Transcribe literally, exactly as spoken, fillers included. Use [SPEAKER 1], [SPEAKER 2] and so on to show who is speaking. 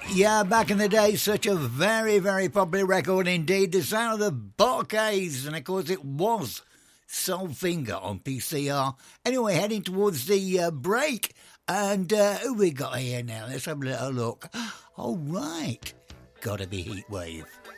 [SPEAKER 1] Yeah, back in the day, such a very, very popular record indeed. The sound of the Bar-Kays, and of course it was Soulfinger on P C R. Anyway, heading towards the uh, break, and uh, who we got here now? Let's have a little look. All right, gotta be Heatwave.